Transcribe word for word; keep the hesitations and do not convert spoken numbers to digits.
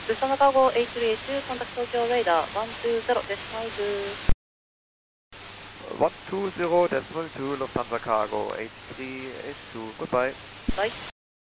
Lufthansa Cargo eight three eight two, contact Tokyo radar one two zero decimal two. one two zero decimal two, Lufthansa Cargo eight three eight two, goodbye. Bye.